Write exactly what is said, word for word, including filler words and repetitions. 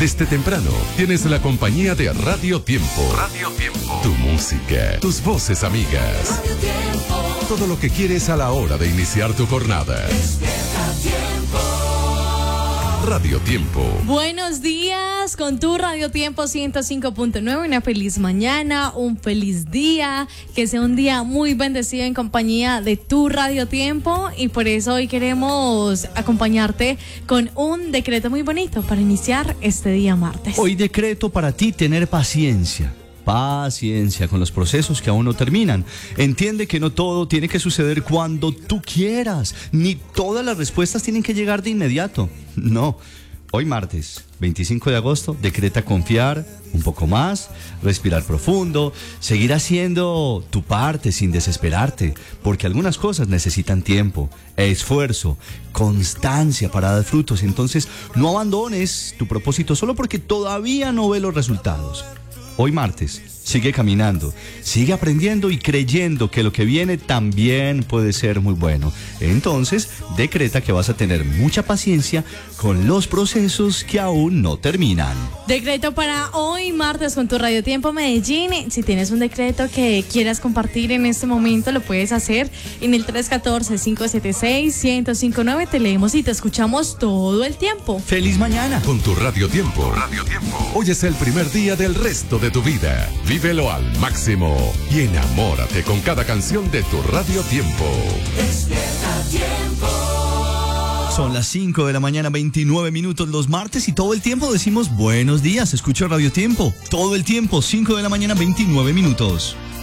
Desde temprano tienes la compañía de Radio Tiempo. Radio Tiempo. Tu música, tus voces amigas. Radio Tiempo. Todo lo que quieres a la hora de iniciar tu jornada. Despierta Tiempo. Radio Tiempo. Buenos días con tu Radio Tiempo ciento cinco punto nueve. Una feliz mañana, un feliz día. Que sea un día muy bendecido en compañía de tu Radio Tiempo. Y por eso hoy queremos acompañarte con un decreto muy bonito para iniciar este día martes. Hoy decreto para ti tener paciencia. Paciencia con los procesos que aún no terminan. Entiende que no todo tiene que suceder cuando tú quieras, ni todas las respuestas tienen que llegar de inmediato. No. Hoy martes, veinticinco de agosto, decreta confiar un poco más, respirar profundo, seguir haciendo tu parte sin desesperarte, porque algunas cosas necesitan tiempo, esfuerzo, constancia para dar frutos. Entonces, no abandones tu propósito solo porque todavía no ves los resultados. Hoy martes, sigue caminando, sigue aprendiendo y creyendo que lo que viene también puede ser muy bueno. Entonces, decreta que vas a tener mucha paciencia con los procesos que aún no terminan. Decreto para hoy martes con tu Radio Tiempo Medellín. Si tienes un decreto que quieras compartir en este momento, lo puedes hacer en el tres uno cuatro, cinco siete seis, uno cero cinco nueve. Te leemos y te escuchamos todo el tiempo. ¡Feliz mañana! Con tu Radio Tiempo. Radio Tiempo. Hoy es el primer día del resto de tu vida. Vívelo al máximo y enamórate con cada canción de tu Radio Tiempo. Despierta Tiempo. Son las cinco de la mañana, veintinueve minutos los martes y todo el tiempo decimos buenos días. Escucho Radio Tiempo. Todo el tiempo, cinco de la mañana, veintinueve minutos.